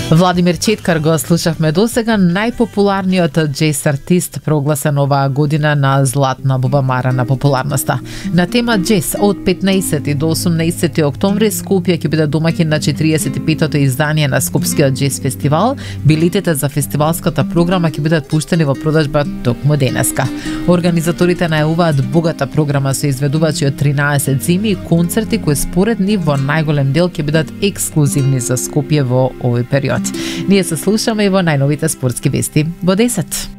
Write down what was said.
Владимир Четкар го слушавме досега, најпопуларниот джез артист прогласен оваа година на Златна бубамара на популарноста. На тема джез од 15 до 18 октомври Скопје ќе биде домаќин на 45-тото издание на Скопскиот джез фестивал. Билетите за фестивалската програма ќе бидат пуштени во продажба токму денеска. Организаторите најавуваат богата програма со изведувачи од 13 зими и концерти кои според нив во најголем дел ќе бидат ексклузивни за Скопје во овој период. Ние се слушаме и во најновите спортски вести во 10.